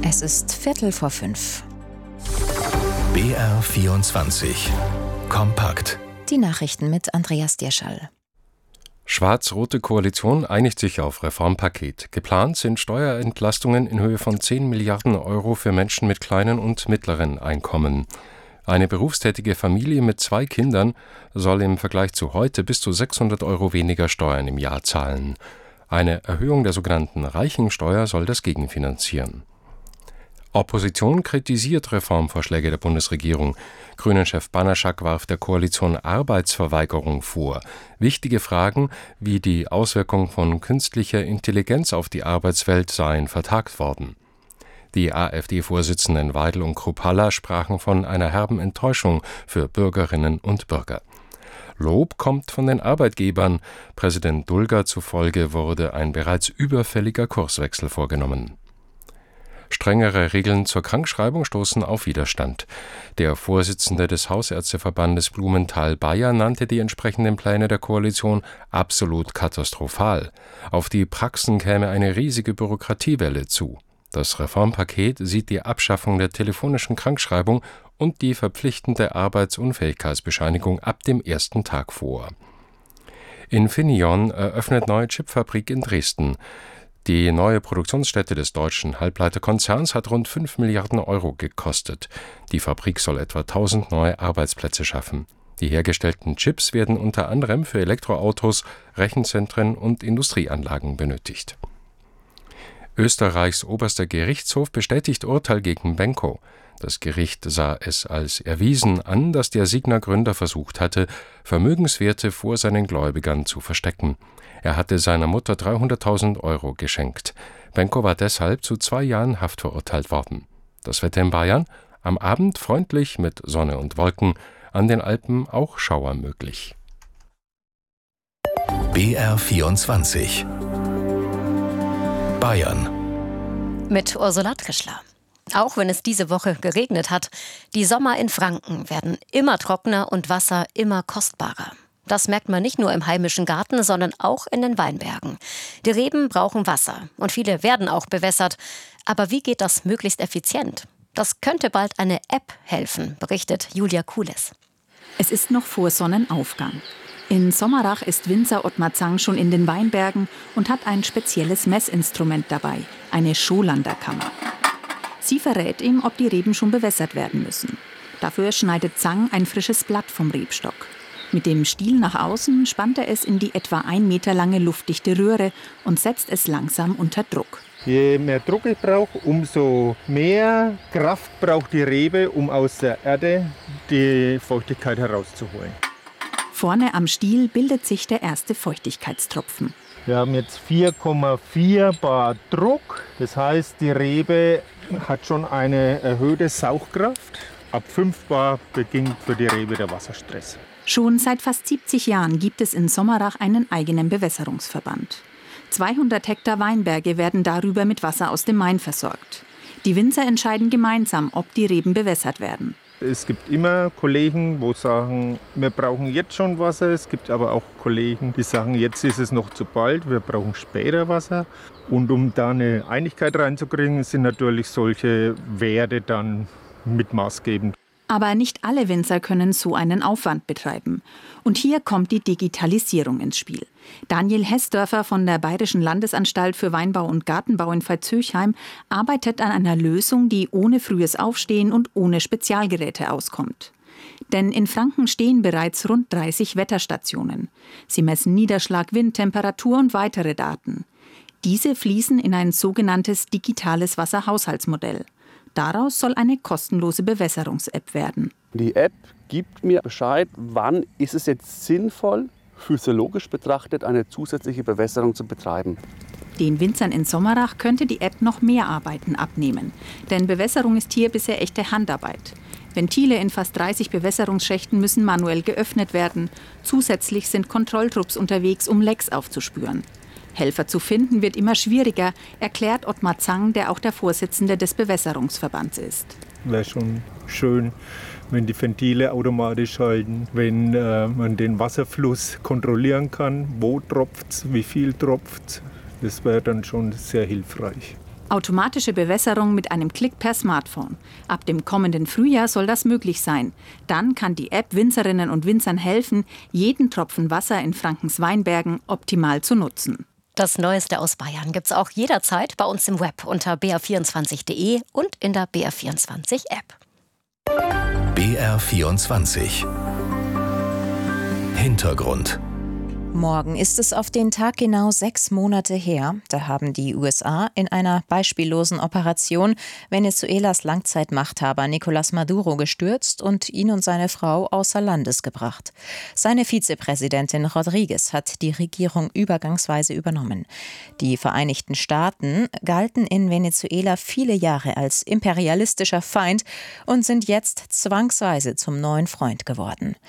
Es ist 5:15. BR24 Kompakt. Die Nachrichten mit Andreas Dierschall. Schwarz-rote Koalition einigt sich auf Reformpaket. Geplant sind Steuerentlastungen in Höhe von 10 Milliarden Euro für Menschen mit kleinen und mittleren Einkommen. Eine berufstätige Familie mit 2 Kindern soll im Vergleich zu heute bis zu 600 Euro weniger Steuern im Jahr zahlen. Eine Erhöhung der sogenannten Reichensteuer soll das gegenfinanzieren. Opposition kritisiert Reformvorschläge der Bundesregierung. Grünen-Chef Banaschak warf der Koalition Arbeitsverweigerung vor. Wichtige Fragen wie die Auswirkung von künstlicher Intelligenz auf die Arbeitswelt seien vertagt worden. Die AfD-Vorsitzenden Weidel und Kruppalla sprachen von einer herben Enttäuschung für Bürgerinnen und Bürger. Lob kommt von den Arbeitgebern. Präsident Dulger zufolge wurde ein bereits überfälliger Kurswechsel vorgenommen. Strengere Regeln zur Krankschreibung stoßen auf Widerstand. Der Vorsitzende des Hausärzteverbandes Blumenthal-Bayer nannte die entsprechenden Pläne der Koalition absolut katastrophal. Auf die Praxen käme eine riesige Bürokratiewelle zu. Das Reformpaket sieht die Abschaffung der telefonischen Krankschreibung und die verpflichtende Arbeitsunfähigkeitsbescheinigung ab dem ersten Tag vor. Infineon eröffnet neue Chipfabrik in Dresden. Die neue Produktionsstätte des deutschen Halbleiterkonzerns hat rund 5 Milliarden Euro gekostet. Die Fabrik soll etwa 1000 neue Arbeitsplätze schaffen. Die hergestellten Chips werden unter anderem für Elektroautos, Rechenzentren und Industrieanlagen benötigt. Österreichs oberster Gerichtshof bestätigt Urteil gegen Benko. Das Gericht sah es als erwiesen an, dass der Signa-Gründer versucht hatte, Vermögenswerte vor seinen Gläubigern zu verstecken. Er hatte seiner Mutter 300.000 Euro geschenkt. Benko war deshalb zu 2 Jahren Haft verurteilt worden. Das Wetter in Bayern? Am Abend freundlich mit Sonne und Wolken, an den Alpen auch Schauer möglich. BR24 Bayern mit Ursula Trischler. Auch wenn es diese Woche geregnet hat, die Sommer in Franken werden immer trockener und Wasser immer kostbarer. Das merkt man nicht nur im heimischen Garten, sondern auch in den Weinbergen. Die Reben brauchen Wasser und viele werden auch bewässert. Aber wie geht das möglichst effizient? Das könnte bald eine App helfen, berichtet Julia Kules. Es ist noch vor Sonnenaufgang. In Sommerach ist Winzer Ottmar Zang schon in den Weinbergen und hat ein spezielles Messinstrument dabei, eine Scholanderkammer. Sie verrät ihm, ob die Reben schon bewässert werden müssen. Dafür schneidet Zang ein frisches Blatt vom Rebstock. Mit dem Stiel nach außen spannt er es in die etwa 1 Meter lange luftdichte Röhre und setzt es langsam unter Druck. Je mehr Druck ich brauche, umso mehr Kraft braucht die Rebe, um aus der Erde die Feuchtigkeit herauszuholen. Vorne am Stiel bildet sich der erste Feuchtigkeitstropfen. Wir haben jetzt 4,4 Bar Druck. Das heißt, die Rebe hat schon eine erhöhte Saugkraft. Ab 5 Bar beginnt für die Rebe der Wasserstress. Schon seit fast 70 Jahren gibt es in Sommerach einen eigenen Bewässerungsverband. 200 Hektar Weinberge werden darüber mit Wasser aus dem Main versorgt. Die Winzer entscheiden gemeinsam, ob die Reben bewässert werden. Es gibt immer Kollegen, die sagen, wir brauchen jetzt schon Wasser. Es gibt aber auch Kollegen, die sagen, jetzt ist es noch zu bald, wir brauchen später Wasser. Und um da eine Einigkeit reinzukriegen, sind natürlich solche Werte dann mit maßgebend. Aber nicht alle Winzer können so einen Aufwand betreiben. Und hier kommt die Digitalisierung ins Spiel. Daniel Hessdörfer von der Bayerischen Landesanstalt für Weinbau und Gartenbau in Veitshöchheim arbeitet an einer Lösung, die ohne frühes Aufstehen und ohne Spezialgeräte auskommt. Denn in Franken stehen bereits rund 30 Wetterstationen. Sie messen Niederschlag, Wind, Temperatur und weitere Daten. Diese fließen in ein sogenanntes digitales Wasserhaushaltsmodell. Daraus soll eine kostenlose Bewässerungs-App werden. Die App gibt mir Bescheid, wann ist es jetzt sinnvoll, physiologisch betrachtet eine zusätzliche Bewässerung zu betreiben. Den Winzern in Sommerach könnte die App noch mehr Arbeiten abnehmen. Denn Bewässerung ist hier bisher echte Handarbeit. Ventile in fast 30 Bewässerungsschächten müssen manuell geöffnet werden. Zusätzlich sind Kontrolltrupps unterwegs, um Lecks aufzuspüren. Helfer zu finden wird immer schwieriger, erklärt Ottmar Zang, der auch der Vorsitzende des Bewässerungsverbands ist. Wäre schon schön, wenn die Ventile automatisch halten, wenn man den Wasserfluss kontrollieren kann, wo tropft es, wie viel tropft es. Das wäre dann schon sehr hilfreich. Automatische Bewässerung mit einem Klick per Smartphone. Ab dem kommenden Frühjahr soll das möglich sein. Dann kann die App Winzerinnen und Winzern helfen, jeden Tropfen Wasser in Frankens Weinbergen optimal zu nutzen. Das Neueste aus Bayern gibt's auch jederzeit bei uns im Web unter br24.de und in der BR24-App. BR24 Hintergrund. Morgen ist es auf den Tag genau 6 Monate her. Da haben die USA in einer beispiellosen Operation Venezuelas Langzeitmachthaber Nicolás Maduro gestürzt und ihn und seine Frau außer Landes gebracht. Seine Vizepräsidentin Rodríguez hat die Regierung übergangsweise übernommen. Die Vereinigten Staaten galten in Venezuela viele Jahre als imperialistischer Feind und sind jetzt zwangsweise zum neuen Freund geworden.